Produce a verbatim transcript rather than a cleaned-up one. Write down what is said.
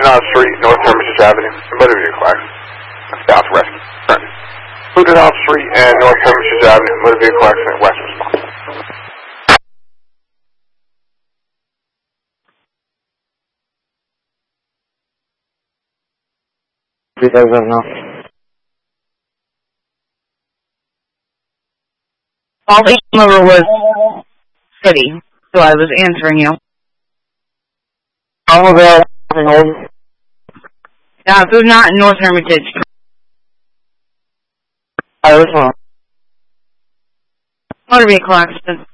Fluted Street, North Hermitage Avenue, and motor vehicle accident. South rescue. Turn. Fluted Street and North Hermitage Avenue, motor vehicle accident, west response. He doesn't know. All they came over was city, so I was answering you. Oh, God. Yeah, so not in North Hermitage. I was wrong. Motor vehicle accident.